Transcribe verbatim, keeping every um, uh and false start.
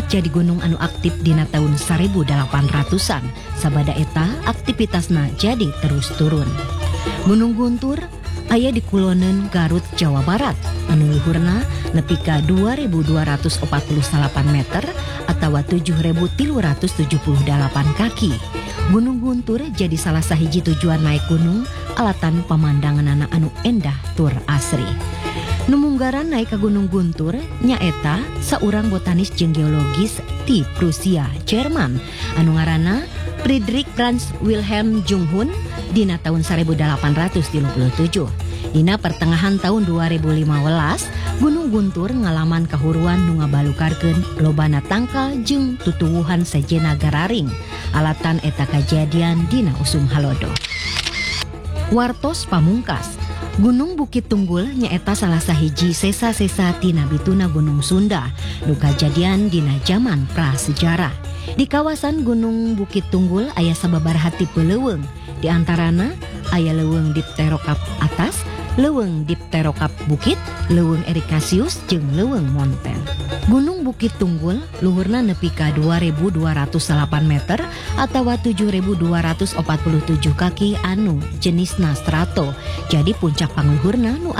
jadi gunung anu aktif dina tahun seribu delapan ratusan. Sabada eta aktivitasna jadi terus turun. Gunung Guntur aya di kulonen Garut, Jawa Barat. Anu luhurna nepi ka dua ribu dua ratus empat puluh delapan meter atau tujuh ribu tiga ratus tujuh puluh delapan kaki. Gunung Guntur jadi salah sahiji tujuan naik gunung alatan pemandangan anak anu endah tur asri. Numunggaran naik ke Gunung Guntur nyaeta saurang botanis jeung geologis ti Prusia, Jerman anu ngaranna Friedrich Franz Wilhelm Junghun dina tahun seribu delapan ratus tilu puluh tujuh. Dina pertengahan tahun dua ribu lima belas, Gunung Guntur ngalaman kahuruan nu ngabalukarkeun lobana tangkal jeung tutuwuhan sejenna gararing. Alatan eta kajadian dina usum halodo. Wartos pamungkas, Gunung Bukit Tunggul nyaeta salah sahiji sesa-sesa tina bituna Gunung Sunda nu kajadian dina zaman prasejarah. Di kawasan Gunung Bukit Tunggul aya sababaraha tipe leuweung. Di antarana aya leuweung Dipterokap atas, leuweung Dipterokap bukit, leuweung Ericasius jeung leuweung Monten. Gunung Bukit Tunggul luhurna nepi ka dua ribu dua ratus delapan meter atawa tujuh ribu dua ratus empat puluh tujuh kaki anu jenisna strato. Jadi puncak pangluhurna nu